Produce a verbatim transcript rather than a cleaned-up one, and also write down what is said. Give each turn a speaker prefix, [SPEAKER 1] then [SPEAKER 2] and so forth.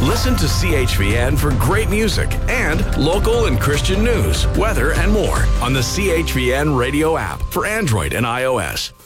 [SPEAKER 1] Listen to C H V N for great music and local and Christian news, weather, and more on the C H V N radio app for Android and iOS.